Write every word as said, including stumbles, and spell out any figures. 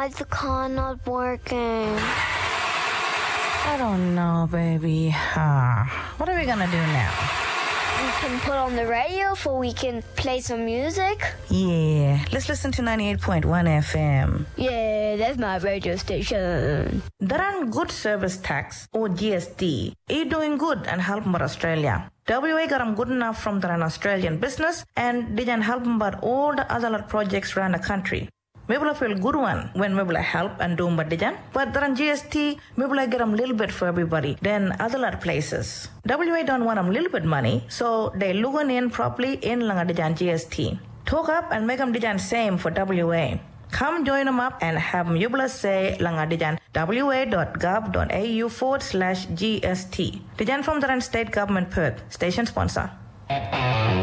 Why is the car not working? I don't know, baby. Uh, what are we gonna do now? We can put on the radio so we can play some music. Yeah, let's listen to ninety-eight point one F M. Yeah, that's my radio station. Daran Good Service Tax, or G S T, is doing good and help more Australia. W A got good enough from the Australian business and didn't help about all the other projects around the country. Maybe I feel good one when maybe I help and do but dijan. But then G S T, maybe I get them a little bit for everybody than other places. W A don't want them a little bit money, so they look in properly in Langadijan G S T. Talk up and make them dijan same for W A. Come join them up and have them Yubla say Langadijan wa.gov.au forward slash GST. Dijan from the state government Perth, station sponsor.